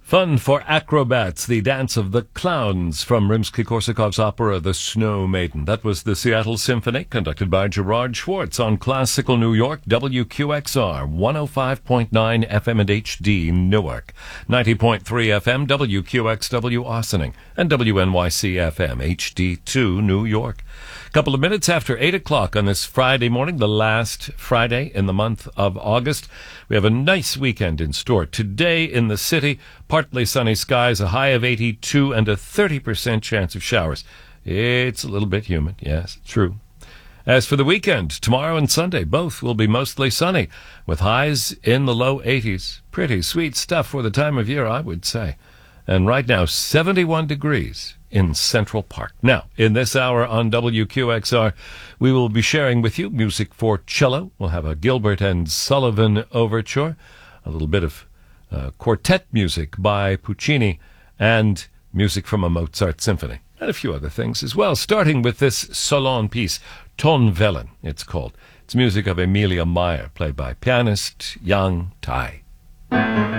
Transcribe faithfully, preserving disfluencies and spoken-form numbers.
Fun for acrobats, the dance of the clowns from Rimsky-Korsakov's opera The Snow Maiden. That was the Seattle Symphony, conducted by Gerard Schwartz on Classical New York, W Q X R, one oh five point nine F M and H D Newark, ninety point three F M, W Q X W Ossining, and W N Y C F M, H D two New York. A couple of minutes after eight o'clock on this Friday morning, the last Friday in the month of August. We have a nice weekend in store. Today in the city, partly sunny skies, a high of eighty-two, and a thirty percent chance of showers. It's a little bit humid, yes, true. As for the weekend, tomorrow and Sunday, both will be mostly sunny, with highs in the low eighties. Pretty sweet stuff for the time of year, I would say. And right now, seventy-one degrees in Central Park. Now, in this hour on W Q X R, we will be sharing with you music for cello. We'll have a Gilbert and Sullivan overture, a little bit of uh, quartet music by Puccini, and music from a Mozart symphony, and a few other things as well, starting with this Solon piece, Tonwellen, it's called. It's music of Emilia Meyer, played by pianist Yang Tai.